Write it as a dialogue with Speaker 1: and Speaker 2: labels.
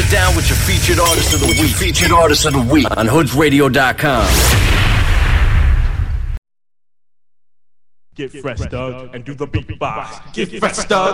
Speaker 1: Sit down with your featured artist of the week. On hoodsradio.com.
Speaker 2: Get fresh, Doug, and do the beatbox. Get fresh, Doug.